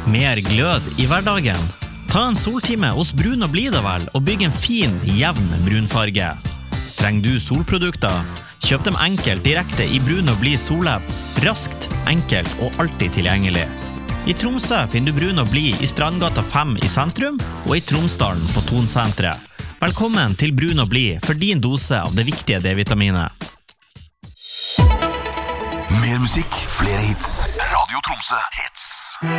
mer glød i hverdagen. Ta en soltime hos Brun og Blid da vel, og bygg en fin, jevn brunfarge. Trenger du solprodukter? Kjøp dem enkelt direkte i Brun og Blid Sollapp. Raskt, enkelt og alltid tilgjengelig. I Tromsø finner du Brun og Blid i Strandgata 5 i sentrum, og i Tromsdalen på Tonsenteret. Velkommen til Brun og Blid for din dose av det viktige D-vitaminet. Mer musikk, flere hits. Radio Tromsø.